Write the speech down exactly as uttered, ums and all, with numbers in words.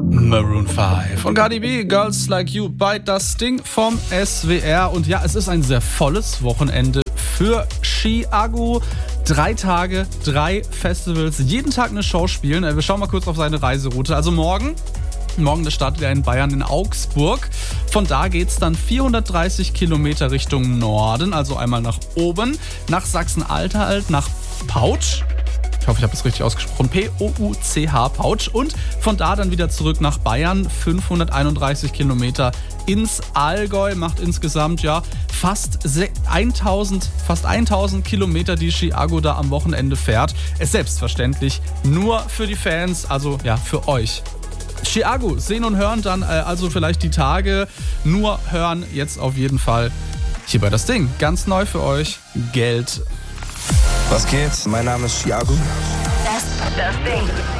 Maroon fünf von Cardi B, Girls Like You bei Das Ding vom S W R. Und ja, es ist ein sehr volles Wochenende für Chiago. Drei Tage, drei Festivals, jeden Tag eine Show spielen. Wir schauen mal kurz auf seine Reiseroute. Also morgen, morgen das startet er in Bayern in Augsburg. Von da geht's dann vierhundertdreißig Kilometer Richtung Norden, also einmal nach oben, nach Sachsen-Anhalt, nach Pouch. Ich hoffe, ich habe es richtig ausgesprochen. P O U C H, Pouch. Und von da dann wieder zurück nach Bayern. fünfhunderteinunddreißig Kilometer ins Allgäu. Macht insgesamt ja fast tausend, fast tausend Kilometer, die Chiago da am Wochenende fährt. Ist selbstverständlich nur für die Fans, also ja, für euch. Chiago, sehen und hören dann, äh, also vielleicht die Tage. Nur hören jetzt auf jeden Fall hier bei Das Ding. Ganz neu für euch. Geld. Was geht? Mein Name ist Chiago. Das, das Ding.